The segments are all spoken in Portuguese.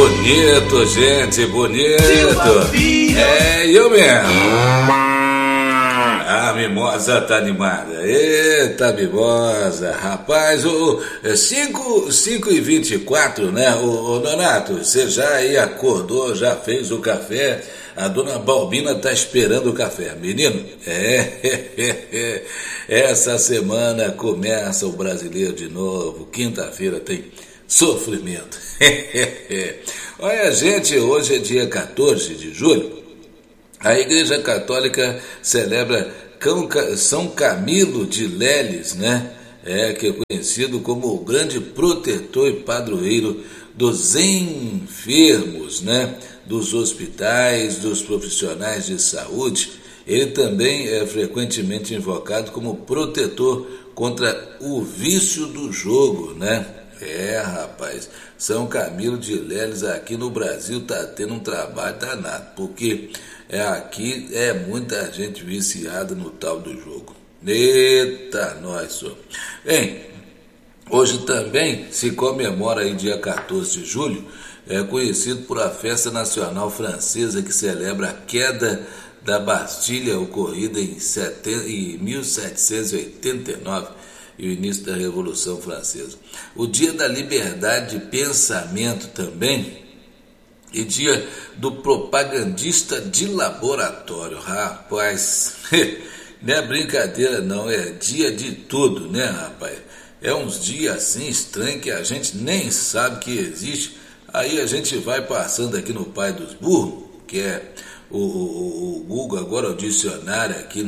Bonito, gente, bonito. É eu mesmo. A mimosa tá animada. Eita, mimosa. Rapaz, 5h24, né? Ô Donato, você já aí acordou, já fez o café? A dona Balbina tá esperando o café. Menino, essa semana começa o brasileiro de novo. Quinta-feira tem sofrimento. Olha, gente, hoje é dia 14 de julho. A Igreja Católica celebra São Camilo de Leles, né? Que é conhecido como o grande protetor e padroeiro dos enfermos, né? Dos hospitais, dos profissionais de saúde. Ele também é frequentemente invocado como protetor contra o vício do jogo, né? Rapaz, São Camilo de Leles aqui no Brasil tá tendo um trabalho danado, porque aqui é muita gente viciada no tal do jogo. Eita, nós só. Bem, hoje também se comemora aí dia 14 de julho, conhecido por a Festa Nacional Francesa, que celebra a queda da Bastilha, ocorrida em 1789, e o início da Revolução Francesa. O dia da liberdade de pensamento também, e dia do propagandista de laboratório. Rapaz, não é brincadeira não, é dia de tudo, né, rapaz? É uns dias assim estranhos que a gente nem sabe que existe. Aí a gente vai passando aqui no Pai dos Burros, que é o Google, agora o dicionário aqui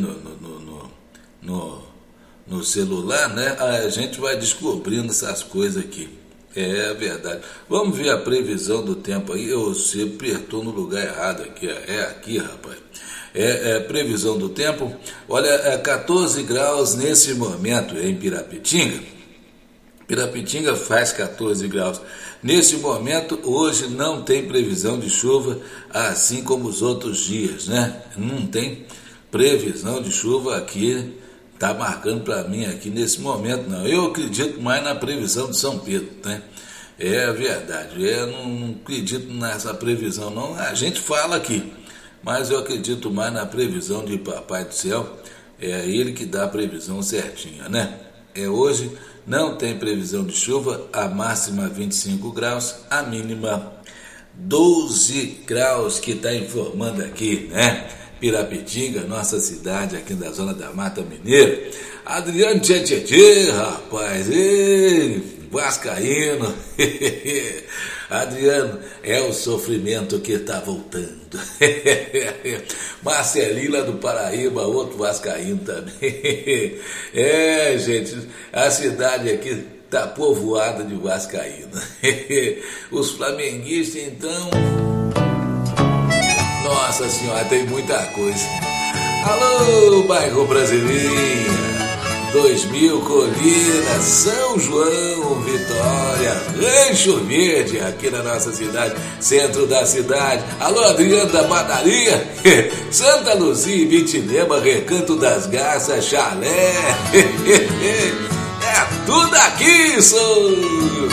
no celular, né? A gente vai descobrindo essas coisas aqui. É verdade. Vamos ver a previsão do tempo aí. Eu sempre estou no lugar errado aqui. É aqui, rapaz. Previsão do tempo. Olha, 14 graus nesse momento em Pirapitinga. Pirapitinga faz 14 graus. Nesse momento, hoje não tem previsão de chuva, assim como os outros dias, né? Não tem previsão de chuva aqui. Está marcando para mim aqui nesse momento, não. Eu acredito mais na previsão de São Pedro, né? É verdade. Eu não acredito nessa previsão, não. A gente fala aqui, mas eu acredito mais na previsão de Papai do Céu. É ele que dá a previsão certinha, né? Hoje não tem previsão de chuva, a máxima 25 graus, a mínima 12 graus, que está informando aqui, né? Pirapitinga, nossa cidade aqui da zona da Mata Mineira. Adriano Tchê, rapaz, vascaíno. Adriano, é o sofrimento que está voltando. Marcelinho lá do Paraíba, outro vascaíno também. Gente, a cidade aqui está povoada de vascaíno. Os flamenguistas, então... Nossa senhora, tem muita coisa. Alô, bairro Brasileira, 2000, Colina, São João, Vitória, Rancho Verde, aqui na nossa cidade, centro da cidade. Alô, Adriano da Padaria, Santa Luzia, Ibitinema, Recanto das Garças, Chalé. É tudo aqui, sou...